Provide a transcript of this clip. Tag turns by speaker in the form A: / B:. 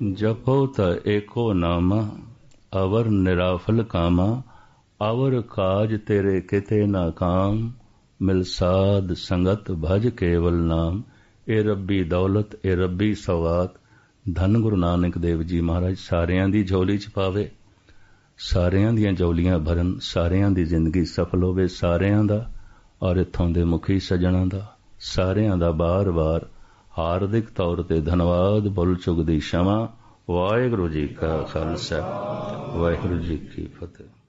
A: जपो त एको नामा अवर निराफल कामा अवर काज तेरे किते ना काम मिल साध संगत भज केवल नाम। ए रब्बी दौलत ए रब्बी सौगात धन गुरु नानक देव जी महाराज सारियां दी झोली च पावे, सारियां दियां झोलियां भरन, सारियां दी जिंदगी सफल होवे, सारियां दा और इत्थों दे मुखी सज्जणां दा सारियां दा बार बार हार्दिक तौर ते धन्नवाद। भुल चुक दी क्षमा। वाहिगुरू जी का खालसा वाहिगुरू जी की फतेह।